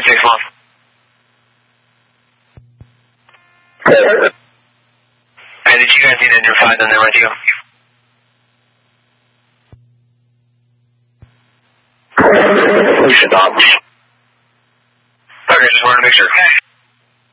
6 months. And did you guys need a new 5 on there with you? We should not. Okay, just wanted to make sure.